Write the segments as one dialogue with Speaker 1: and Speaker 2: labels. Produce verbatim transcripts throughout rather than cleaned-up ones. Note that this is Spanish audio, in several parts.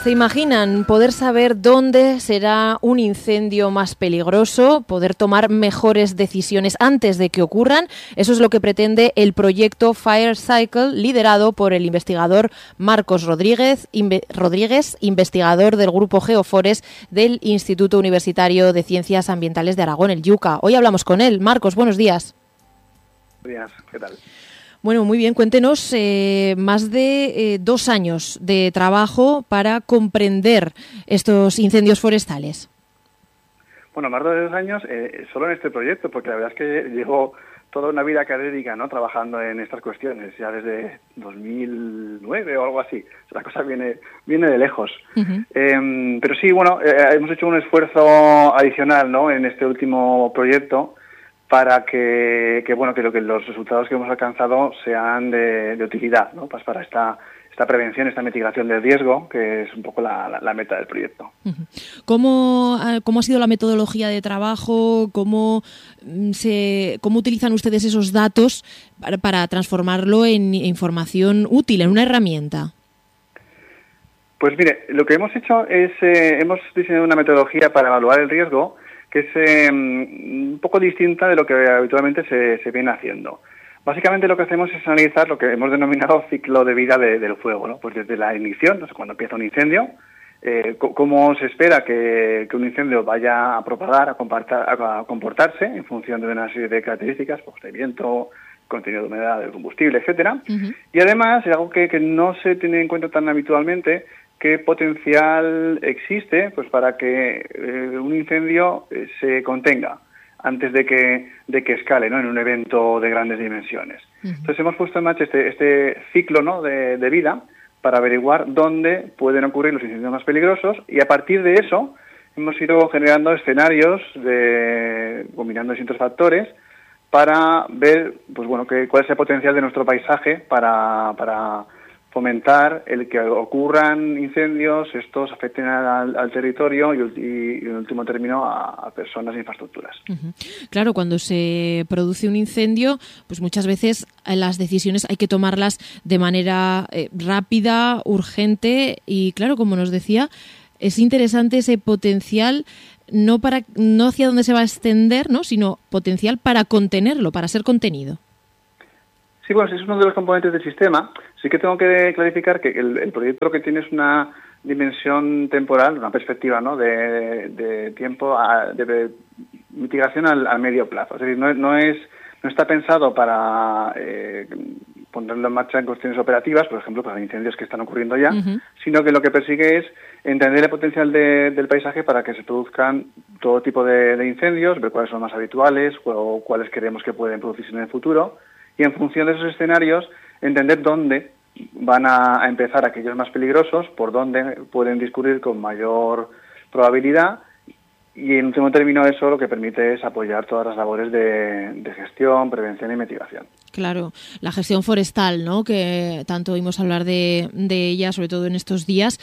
Speaker 1: ¿Se imaginan poder saber dónde será un incendio más peligroso, poder tomar mejores decisiones antes de que ocurran? Eso es lo que pretende el proyecto Fire Cycle, liderado por el investigador Marcos Rodríguez, inve- Rodríguez, investigador del Grupo Geofores del Instituto Universitario de Ciencias Ambientales de Aragón, el IUCA. Hoy hablamos con él. Marcos, buenos días.
Speaker 2: Buenos días, ¿qué tal?
Speaker 1: Bueno, muy bien. Cuéntenos eh, más de eh, dos años de trabajo para comprender estos incendios forestales.
Speaker 2: Bueno, más de dos años eh, solo en este proyecto, porque la verdad es que llevo toda una vida académica, ¿no?, trabajando en estas cuestiones, ya desde dos mil nueve o algo así. La cosa viene viene de lejos. Uh-huh. Eh, pero sí, bueno, eh, hemos hecho un esfuerzo adicional, ¿no?, en este último proyecto, para que, que bueno que lo que los resultados que hemos alcanzado sean de, de utilidad, ¿no?, pues para esta esta prevención, esta mitigación del riesgo, que es un poco la, la, la meta del proyecto.
Speaker 1: ¿Cómo, cómo ha sido la metodología de trabajo? ¿Cómo se cómo utilizan ustedes esos datos para, para transformarlo en información útil, en una herramienta?
Speaker 2: Pues mire, lo que hemos hecho es eh, hemos diseñado una metodología para evaluar el riesgo que es eh, un poco distinta de lo que habitualmente se, se viene haciendo. Básicamente lo que hacemos es analizar lo que hemos denominado ciclo de vida de, del fuego, ¿no? Pues desde la ignición, no sé, cuando empieza un incendio, eh, c- cómo se espera que, que un incendio vaya a propagar, a, a comportarse en función de una serie de características, pues de viento, contenido de humedad del combustible, etcétera. Uh-huh. Y además, es algo que, que no se tiene en cuenta tan habitualmente, qué potencial existe pues para que eh, un incendio eh, se contenga antes de que de que escale, ¿no?, en un evento de grandes dimensiones. Uh-huh. Entonces hemos puesto en marcha este, este ciclo, ¿no?, de, de vida para averiguar dónde pueden ocurrir los incendios más peligrosos, y a partir de eso hemos ido generando escenarios de, combinando distintos factores para ver pues bueno que, cuál es el potencial de nuestro paisaje para, para fomentar el que ocurran incendios, estos afecten al, al territorio y, y, y, en último término, a, a personas e infraestructuras.
Speaker 1: Uh-huh. Claro, cuando se produce un incendio, pues muchas veces las decisiones hay que tomarlas de manera eh, rápida, urgente y, claro, como nos decía, es interesante ese potencial no para no hacia dónde se va a extender, ¿no?, sino potencial para contenerlo, para ser contenido.
Speaker 2: Sí, bueno, es uno de los componentes del sistema. Sí que tengo que clarificar que el, el proyecto lo que tiene es una dimensión temporal, una perspectiva, ¿no?, de, de tiempo, a, de, de mitigación al, al medio plazo. Es decir, no, no es no está pensado para eh, ponerlo en marcha en cuestiones operativas, por ejemplo, para incendios que están ocurriendo ya, uh-huh. sino que lo que persigue es entender el potencial de, del paisaje para que se produzcan todo tipo de, de incendios, ver cuáles son más habituales o cuáles creemos que pueden producirse en el futuro, y en función de esos escenarios entender dónde van a, a empezar aquellos más peligrosos, por dónde pueden discurrir con mayor probabilidad, y en último término eso lo que permite es apoyar todas las labores de, de gestión, prevención y mitigación.
Speaker 1: Claro, la gestión forestal, ¿no?, que tanto oímos hablar de, de ella, sobre todo en estos días.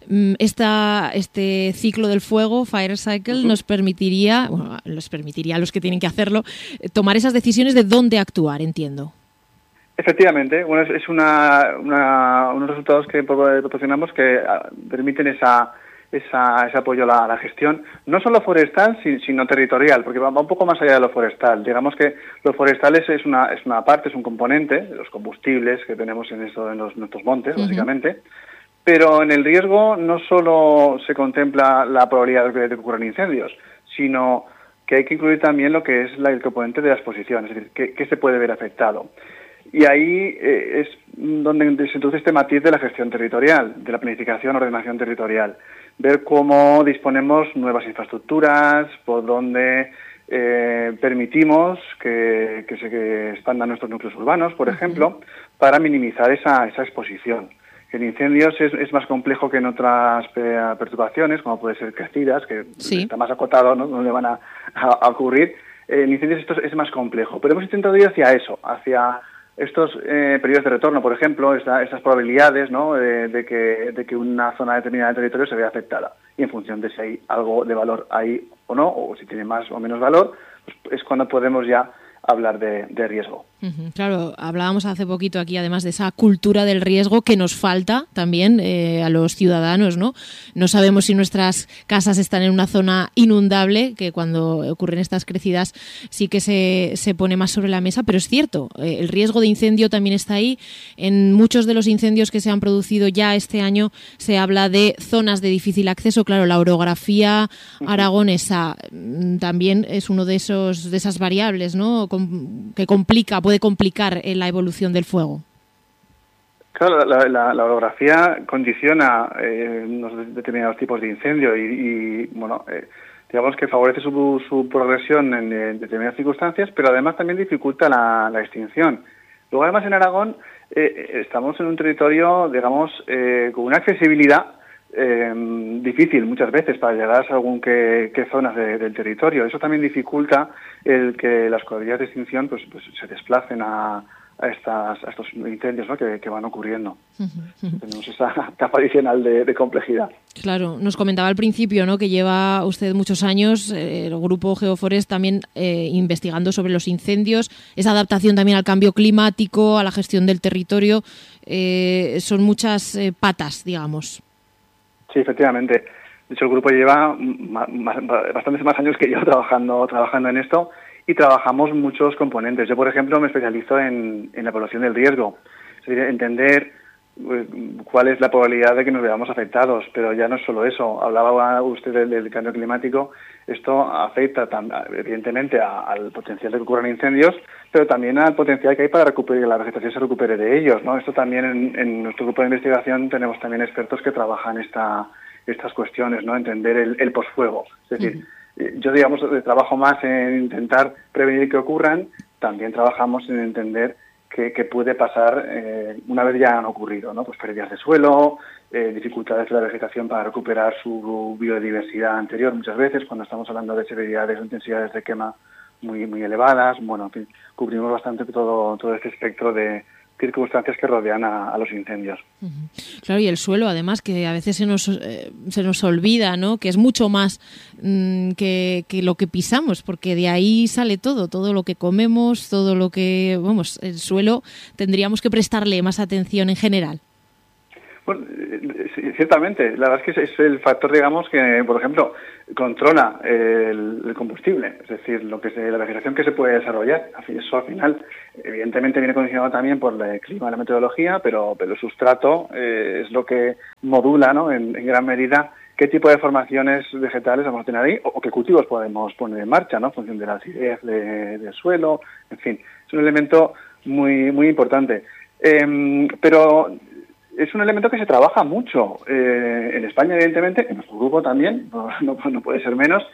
Speaker 1: Esta, este ciclo del fuego, Fire Cycle, uh-huh. nos permitiría, bueno, nos permitiría a los que tienen que hacerlo, tomar esas decisiones de dónde actuar, entiendo.
Speaker 2: Efectivamente, bueno, es, es una, una, unos resultados que proporcionamos que permiten esa... Esa, ese apoyo a la, a la gestión, no solo forestal, sino territorial, porque va, va un poco más allá de lo forestal. Digamos que lo forestal es, es, una, es una parte, es un componente de los combustibles que tenemos en, esto, en los, nuestros montes, uh-huh. básicamente, pero en el riesgo no solo se contempla la probabilidad de que ocurran incendios, sino que hay que incluir también lo que es la, el componente de la exposición, es decir, qué, qué se puede ver afectado. Y ahí eh, es donde se introduce este matiz de la gestión territorial, de la planificación, ordenación territorial. Ver cómo disponemos nuevas infraestructuras, por donde eh, permitimos que, que se que expandan nuestros núcleos urbanos, por uh-huh. ejemplo, para minimizar esa, esa exposición. En incendios es, es más complejo que en otras perturbaciones, como puede ser crecidas, que sí. está más acotado, ¿no?, donde van a, a, a ocurrir. Eh, en incendios esto es más complejo, pero hemos intentado ir hacia eso, hacia estos eh, periodos de retorno, por ejemplo, esta, estas probabilidades, ¿no?, de, de, que, de que una zona determinada del territorio se vea afectada. Y en función de si hay algo de valor ahí o no, o si tiene más o menos valor, pues es cuando podemos ya hablar de, de riesgo.
Speaker 1: Uh-huh. Claro, hablábamos hace poquito aquí además de esa cultura del riesgo que nos falta también eh, a los ciudadanos, ¿no? No sabemos si nuestras casas están en una zona inundable, que cuando ocurren estas crecidas sí que se, se pone más sobre la mesa, pero es cierto, eh, el riesgo de incendio también está ahí. En muchos de los incendios que se han producido ya este año se habla de zonas de difícil acceso. Claro, la orografía aragonesa también es uno de esos de esas variables, ¿no? Com- que complica, puede complicar eh, la evolución del fuego.
Speaker 2: Claro, la, la, la orografía condiciona eh, unos determinados tipos de incendio y, y bueno, eh, digamos que favorece su, su progresión en, en determinadas circunstancias, pero además también dificulta la, la extinción. Luego, además, en Aragón eh, estamos en un territorio, digamos, eh, con una accesibilidad eh, difícil muchas veces para llegar a según qué, qué zonas de, del territorio. Eso también dificulta el que las cuadrillas de extinción pues, pues se desplacen a a, estas, a estos incendios, ¿no? que, que van ocurriendo. Uh-huh, uh-huh. Tenemos esa capa adicional de, de complejidad.
Speaker 1: Claro, nos comentaba al principio, ¿no?, que lleva usted muchos años, eh, el grupo Geoforest, también eh, investigando sobre los incendios, esa adaptación también al cambio climático, a la gestión del territorio. Eh, son muchas eh, patas, digamos.
Speaker 2: Sí, efectivamente. De hecho, el grupo lleva más, más, bastantes más años que yo trabajando, trabajando en esto. Y trabajamos muchos componentes. Yo, por ejemplo, me especializo en, en la evaluación del riesgo. Es decir, entender pues, cuál es la probabilidad de que nos veamos afectados. Pero ya no es solo eso. Hablaba usted del, del cambio climático. Esto afecta, evidentemente, a, al potencial de que ocurran incendios, pero también al potencial que hay para recuperar, que la vegetación se recupere de ellos, ¿no? Esto también, en, en nuestro grupo de investigación, tenemos también expertos que trabajan esta, estas cuestiones, ¿no? Entender el, el posfuego. Es decir, uh-huh. Yo, digamos, trabajo más en intentar prevenir que ocurran, también trabajamos en entender qué, qué puede pasar eh, una vez ya han ocurrido, ¿no? Pues pérdidas de suelo, eh, dificultades de la vegetación para recuperar su biodiversidad anterior muchas veces, cuando estamos hablando de severidades o intensidades de quema muy muy elevadas. Bueno, en fin, cubrimos bastante todo, todo este espectro de circunstancias que rodean a, a los incendios.
Speaker 1: Uh-huh. Claro, y el suelo, además, que a veces se nos eh, se nos olvida, ¿no?, que es mucho más mmm, que, que lo que pisamos, porque de ahí sale todo, todo lo que comemos, todo lo que, vamos, el suelo tendríamos que prestarle más atención en general.
Speaker 2: Bueno, sí, ciertamente. La verdad es que es el factor, digamos, que, por ejemplo, controla el, el combustible, es decir, lo que se, la vegetación que se puede desarrollar. Eso, al final, evidentemente viene condicionado también por el clima y la meteorología, pero, pero el sustrato eh, es lo que modula, ¿no?, en, en gran medida qué tipo de formaciones vegetales vamos a tener ahí o, o qué cultivos podemos poner en marcha, ¿no?, en función de la acidez de, del suelo. En fin, es un elemento muy, muy importante. Eh, pero... Es un elemento que se trabaja mucho eh, en España, evidentemente, en nuestro grupo también, no, no, no puede ser menos,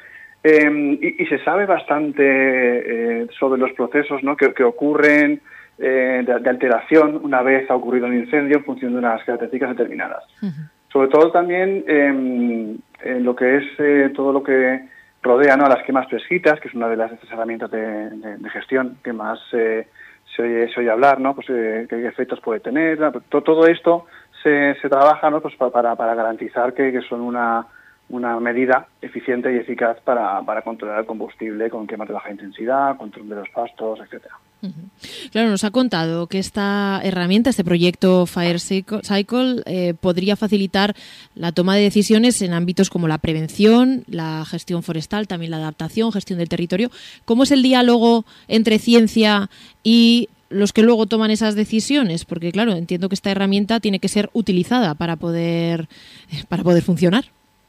Speaker 2: eh, y, y se sabe bastante eh, sobre los procesos, ¿no?, que, que ocurren eh, de, de alteración una vez ha ocurrido un incendio en función de unas características determinadas. Uh-huh. Sobre todo también eh, en lo que es eh, todo lo que rodea, ¿no?, a las quemas prescritas, que es una de las herramientas de, de, de gestión que más... Eh, Se oye, se oye hablar, ¿no? Pues eh, qué efectos puede tener. Todo, todo esto se, se trabaja, ¿no?, pues para, para garantizar que, que son una, una medida eficiente y eficaz para, para controlar el combustible con quemas de baja intensidad, control de los pastos, etcétera.
Speaker 1: Uh-huh. Claro, nos ha contado que esta herramienta, este proyecto Fire Cycle, eh, podría facilitar la toma de decisiones en ámbitos como la prevención, la gestión forestal, también la adaptación, gestión del territorio. ¿Cómo es el diálogo entre ciencia y los que luego toman esas decisiones? Porque, claro, entiendo que esta herramienta tiene que ser utilizada para poder, para poder funcionar.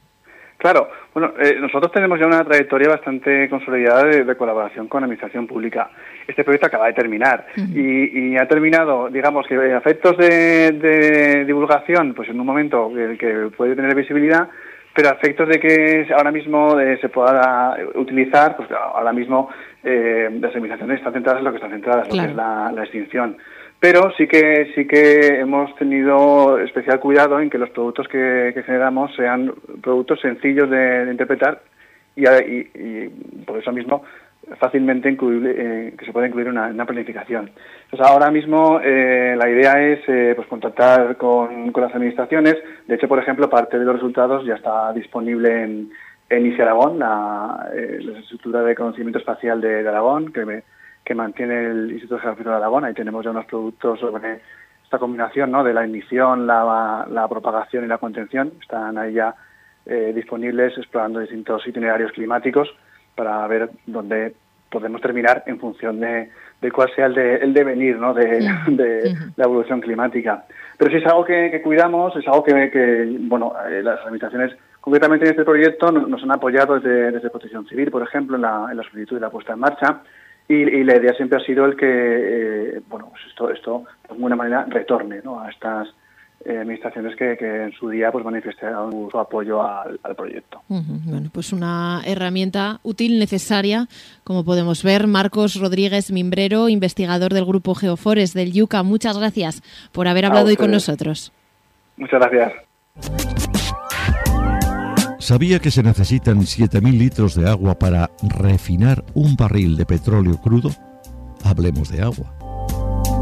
Speaker 2: Claro, bueno, eh, nosotros tenemos ya una trayectoria bastante consolidada de, de colaboración con la administración pública. Este proyecto acaba de terminar uh-huh. y, y ha terminado, digamos, que a efectos de, de divulgación, pues en un momento que, que puede tener visibilidad, pero a efectos de que ahora mismo eh, se pueda utilizar, pues ahora mismo eh, las administraciones están centradas en lo que están centradas, claro. Lo que es la, la extinción. Pero sí que sí que hemos tenido especial cuidado en que los productos que, que generamos sean productos sencillos de, de interpretar y, y, y por eso mismo fácilmente incluible, eh, que se puede incluir una, una planificación. Entonces ahora mismo eh, la idea es eh, pues contactar con, con las administraciones. De hecho, por ejemplo, parte de los resultados ya está disponible en, en I C I Aragón, la, eh, la estructura de conocimiento espacial de, de Aragón, que me, que mantiene el Instituto Geográfico de Aragón. Ahí tenemos ya unos productos sobre esta combinación, ¿no?, de la ignición, la, la propagación y la contención. Están ahí ya eh, disponibles, explorando distintos itinerarios climáticos para ver dónde podemos terminar en función de, de cuál sea el, de, el devenir, ¿no?, de, uh-huh. de la evolución climática. Pero sí es algo que, que cuidamos, es algo que, que bueno, eh, las administraciones, concretamente en este proyecto, nos, nos han apoyado desde, desde Protección Civil, por ejemplo, en la, en la solicitud y la puesta en marcha. Y, y la idea siempre ha sido el que, eh, bueno, pues esto, esto de alguna manera retorne, ¿no?, a estas eh, administraciones que, que en su día pues manifestaron su apoyo al, al proyecto.
Speaker 1: Uh-huh. Bueno, pues una herramienta útil, necesaria, como podemos ver. Marcos Rodríguez Mimbrero, investigador del Grupo Geofores del IUCA, muchas gracias por haber hablado hoy con nosotros.
Speaker 2: Muchas gracias.
Speaker 3: ¿Sabía que se necesitan siete mil litros de agua para refinar un barril de petróleo crudo? Hablemos de agua.